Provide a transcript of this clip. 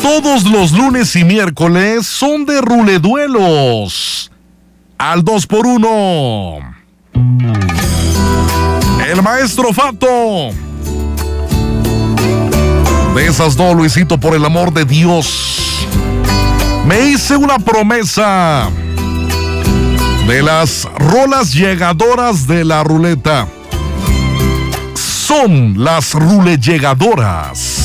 Todos los lunes y miércoles son de ruleduelos. Al 2x1. El maestro Fato. De esas no, Luisito, por el amor de Dios. Me hice una promesa. De las rolas llegadoras de la ruleta. Son las rulellegadoras.